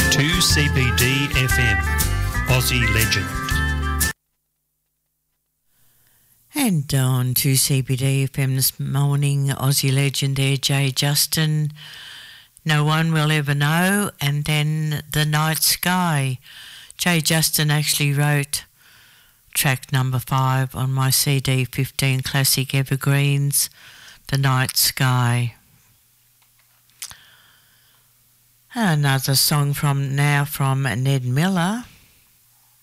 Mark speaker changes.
Speaker 1: 2CBD FM, Aussie Legend.
Speaker 2: And on 2CBD FM this morning, Aussie Legend there, Jay Justin, No One Will Ever Know, and then The Night Sky. Jay Justin actually wrote track number 5 on my CD 15 Classic Evergreens, The Night Sky. Another song from Ned Miller.